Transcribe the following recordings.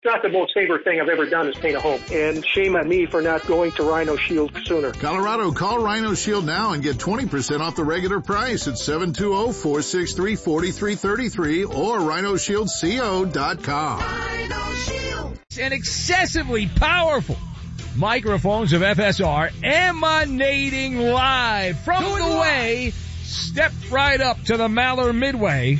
not the most favorite thing I've ever done is paint a home. And shame on me for not going to Rhino Shield sooner. Colorado, call Rhino Shield now and get 20% off the regular price at 720-463-4333 or rhinoshieldco.com. Rhino Shield. And excessively powerful microphones of FSR emanating live from the way. Step right up to the Maller Midway.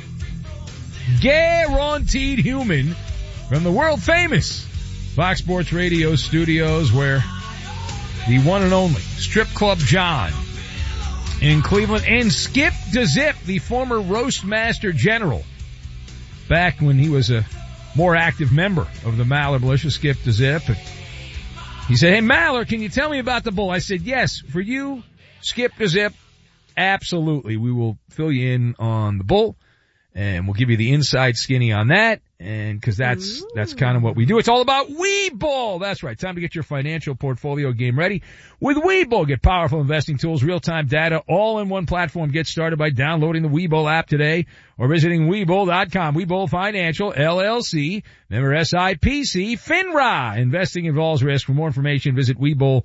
Guaranteed human from the world famous Fox Sports Radio studios, where the one and only Strip Club John in Cleveland and Skip DeZip, the former Roast Master General, back when he was a more active member of the Maller Militia, Skip DeZip. And he said, "Hey Maller, can you tell me about the bull?" I said, "Yes, for you, Skip DeZip, absolutely. We will fill you in on the bull. And we'll give you the inside skinny on that, and cause that's kind of what we do. It's all about Webull. That's right. Time to get your financial portfolio game ready with Webull. Get powerful investing tools, real-time data, all in one platform. Get started by downloading the Webull app today or visiting Webull.com. Webull Financial, LLC, member SIPC, FINRA. Investing involves risk. For more information, visit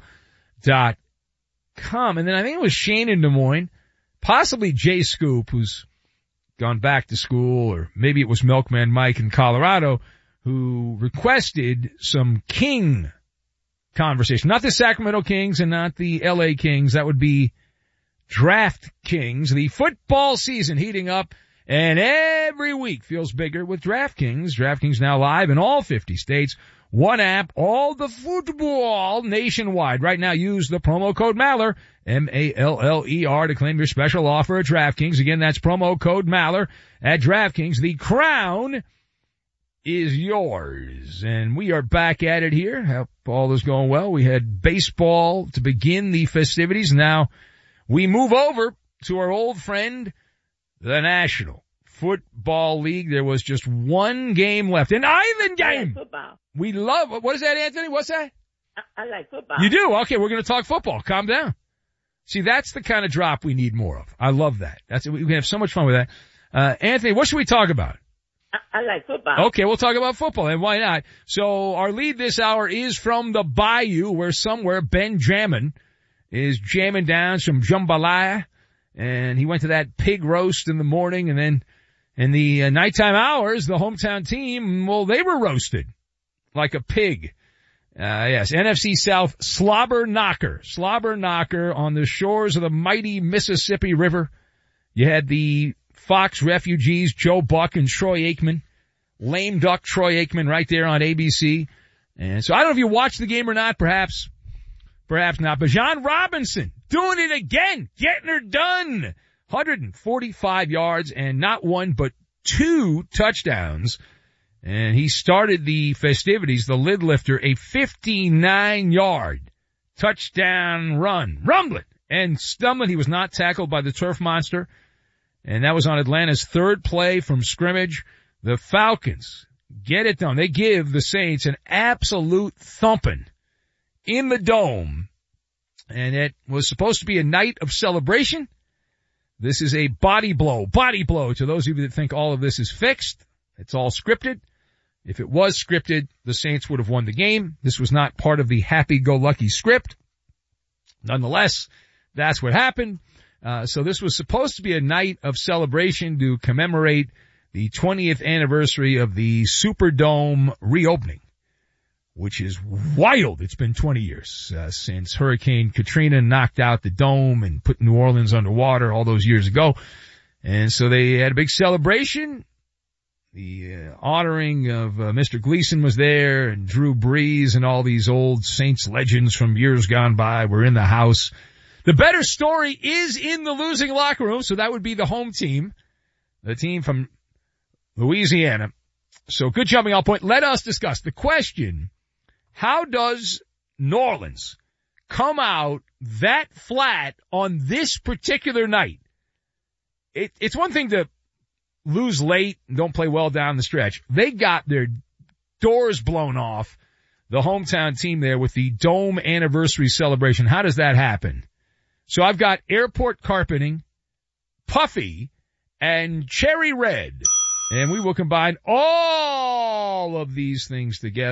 Webull.com. And then I think it was Shane in Des Moines, possibly Jay Scoop, who's gone back to school, or maybe it was Milkman Mike in Colorado, who requested some King conversation. Not the Sacramento Kings and not the LA Kings. That would be Draft Kings. The football season heating up, and every week feels bigger with DraftKings. DraftKings now live in all 50 states. One app, all the football nationwide. Right now, use the promo code Maller, M-A-L-L-E-R, to claim your special offer at DraftKings. Again, that's promo code Maller at DraftKings. The crown is yours. And we are back at it here. Hope all is going well. We had baseball to begin the festivities. Now we move over to our old friend, the National Football League. There was just one game left, an island game. Football. We love, what is that, Anthony? What's that? I like football. You do? Okay, we're going to talk football. Calm down. See, that's the kind of drop we need more of. I love that. We can have so much fun with that. Anthony, what should we talk about? I like football. Okay, we'll talk about football, and why not? So our lead this hour is from the Bayou, where somewhere Ben Jammin is jamming down some jambalaya, and he went to that pig roast in the morning, and then in the nighttime hours, the hometown team, well, they were roasted like a pig. Yes, NFC South slobber knocker on the shores of the mighty Mississippi River. You had the Fox refugees, Joe Buck and Troy Aikman, lame duck Troy Aikman right there on ABC. And so I don't know if you watched the game or not, perhaps not, but John Robinson doing it again, getting her done. 145 yards and not one, but two touchdowns. And he started the festivities, the lid lifter, a 59-yard touchdown run. Rumbling and stumbling. He was not tackled by the turf monster. And that was on Atlanta's third play from scrimmage. The Falcons get it done. They give the Saints an absolute thumping in the dome. And it was supposed to be a night of celebration. This is a body blow to those of you that think all of this is fixed. It's all scripted. If it was scripted, the Saints would have won the game. This was not part of the happy-go-lucky script. Nonetheless, that's what happened. So this was supposed to be a night of celebration to commemorate the 20th anniversary of the Superdome reopening, which is wild. It's been 20 years since Hurricane Katrina knocked out the dome and put New Orleans underwater all those years ago. And so they had a big celebration. The honoring of Mr. Gleason was there, and Drew Brees and all these old Saints legends from years gone by were in the house. The better story is in the losing locker room, so that would be the home team, the team from Louisiana. So good jumping off point. Let us discuss the question: how does New Orleans come out that flat on this particular night? It's one thing to lose late and don't play well down the stretch. They got their doors blown off, the hometown team there, with the Dome anniversary celebration. How does that happen? So I've got airport carpeting, Puffy, and Cherry Red. And we will combine all of these things together.